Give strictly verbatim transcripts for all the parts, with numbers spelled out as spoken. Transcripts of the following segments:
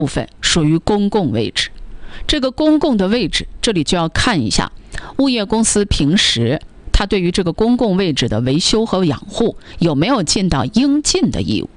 部分属于公共位置。这个公共的位置，这里就要看一下物业公司平时它对于这个公共位置的维修和养护有没有尽到应尽的义务。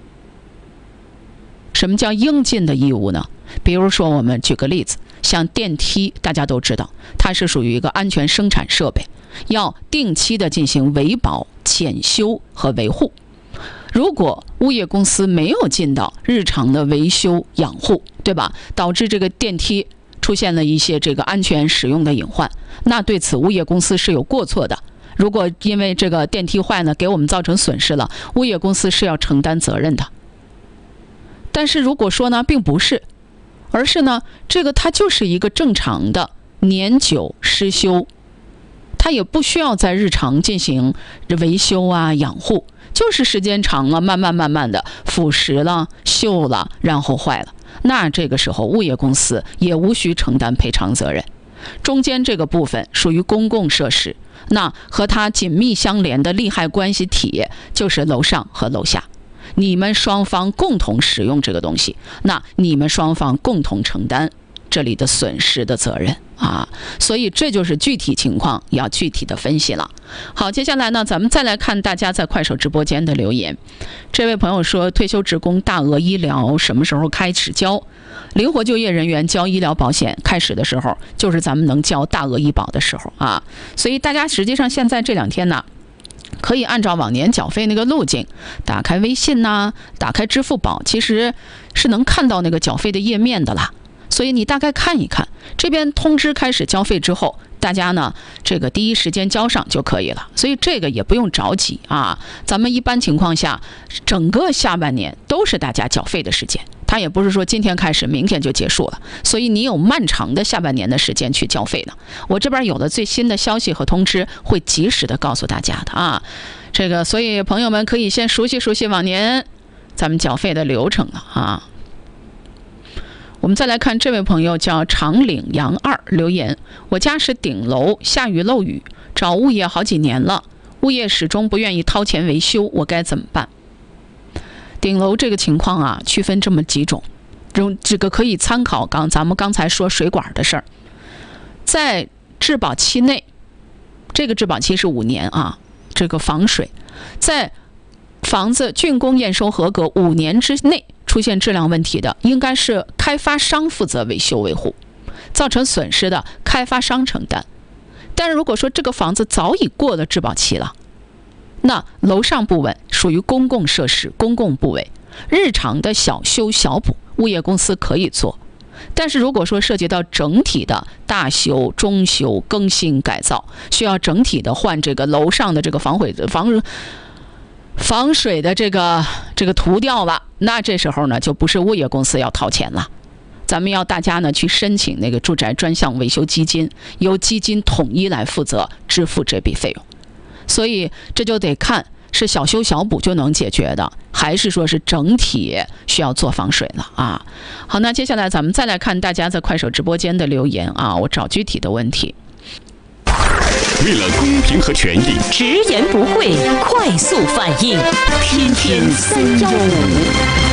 什么叫应尽的义务呢？比如说我们举个例子，像电梯，大家都知道它是属于一个安全生产设备，要定期的进行维保、检修和维护。如果物业公司没有尽到日常的维修养护，对吧？导致这个电梯出现了一些这个安全使用的隐患，那对此物业公司是有过错的。如果因为这个电梯坏呢，给我们造成损失了，物业公司是要承担责任的。但是如果说呢，并不是，而是呢，这个它就是一个正常的年久失修，它也不需要在日常进行维修啊、养护，就是时间长了，慢慢慢慢的腐蚀了、锈了，然后坏了。那这个时候物业公司也无需承担赔偿责任。中间这个部分属于公共设施，那和它紧密相连的利害关系体就是楼上和楼下，你们双方共同使用这个东西，那你们双方共同承担这里的损失的责任啊，所以这就是具体情况要具体的分析了。好，接下来呢，咱们再来看大家在快手直播间的留言。这位朋友说，退休职工大额医疗什么时候开始交？灵活就业人员交医疗保险开始的时候，就是咱们能交大额医保的时候啊。所以大家实际上现在这两天呢，可以按照往年缴费那个路径，打开微信呐、啊，打开支付宝，其实是能看到那个缴费的页面的啦。所以你大概看一看，这边通知开始交费之后，大家呢这个第一时间交上就可以了。所以这个也不用着急啊。咱们一般情况下，整个下半年都是大家缴费的时间，它也不是说今天开始明天就结束了。所以你有漫长的下半年的时间去交费的。我这边有了最新的消息和通知，会及时的告诉大家的啊。这个，所以朋友们可以先熟悉熟悉往年咱们缴费的流程了啊。我们再来看这位朋友叫长岭杨二留言，我家是顶楼，下雨漏雨，找物业好几年了，物业始终不愿意掏钱维修，我该怎么办？顶楼这个情况啊，区分这么几种，这个可以参考刚咱们刚才说水管的事儿。在质保期内，这个质保期是五年啊，这个防水，在房子竣工验收合格五年之内出现质量问题的，应该是开发商负责维修维护，造成损失的开发商承担。但是如果说这个房子早已过了质保期了，那楼上部分属于公共设施、公共部位，日常的小修小补，物业公司可以做。但是如果说涉及到整体的大修、中修、更新改造，需要整体的换这个楼上的这个防水防防水的这个这个涂掉了，那这时候呢就不是物业公司要掏钱了，咱们要大家呢去申请那个住宅专项维修基金，由基金统一来负责支付这笔费用。所以这就得看是小修小补就能解决的，还是说是整体需要做防水了啊。好，那接下来咱们再来看大家在快手直播间的留言啊，我找具体的问题。 为了公平和权益， 直言不讳，快速反应，天天三幺五。